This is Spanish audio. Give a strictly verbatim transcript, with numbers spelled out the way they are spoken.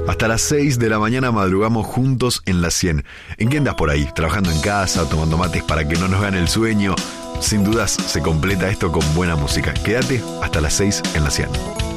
Hasta las seis de la mañana madrugamos juntos en la cien. ¿En qué andas por ahí? ¿Trabajando en casa, tomando mates para que no nos gane el sueño? Sin dudas se completa esto con buena música. Quédate hasta las seis en la cien.